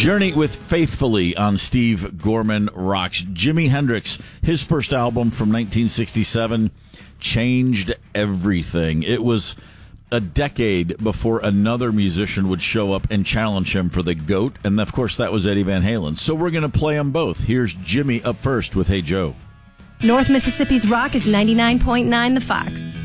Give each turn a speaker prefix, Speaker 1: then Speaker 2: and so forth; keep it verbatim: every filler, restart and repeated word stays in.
Speaker 1: Journey with Faithfully on Steve Gorman Rocks. Jimi Hendrix, his first album from nineteen sixty-seven, changed everything. It was a decade before another musician would show up and challenge him for the GOAT, and of course that was Eddie Van Halen. So we're going to play them both. Here's Jimmy up first with Hey Joe.
Speaker 2: North Mississippi's Rock is ninety-nine point nine The Fox.